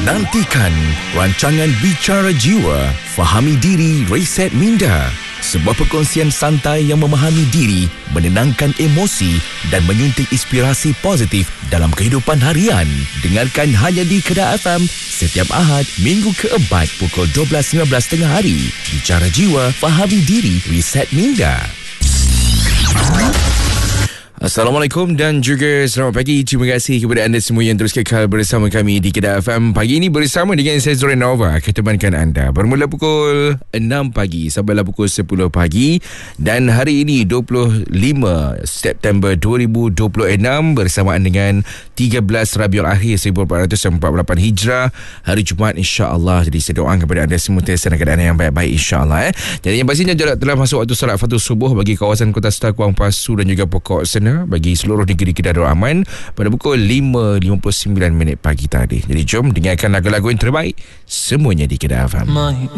Nantikan rancangan Bicara Jiwa, Fahami Diri, Reset Minda. Sebuah perkongsian santai yang memahami diri, menenangkan emosi dan menyuntik inspirasi positif dalam kehidupan harian. Dengarkan hanya di Kedah FM setiap Ahad, minggu keempat pukul 12.15 tengah hari. Bicara Jiwa, Fahami Diri, Reset Minda. Assalamualaikum dan juga selamat pagi. Terima kasih kepada anda semua yang terus kekal bersama kami di Kedah FM. Pagi ini bersama dengan saya Zorin Nova akan temankan anda bermula pukul 6 pagi sampailah pukul 10 pagi. Dan hari ini 25 September 2026 bersamaan dengan 13 Rabiul Akhir 1448 Hijrah, hari Jumaat, insya-Allah. Jadi saya doakan kepada anda semua dalam keadaan yang baik-baik, insya-Allah. Jadi yang pastinya telah masuk waktu solat Fardu subuh bagi kawasan Kota Setakuang, Pasu dan juga Pokok Sena bagi seluruh negeri Kedah Darul Aman pada pukul 5.59 pagi tadi. Jadi jom dengarkan lagu-lagu yang terbaik semuanya di Kedah FM.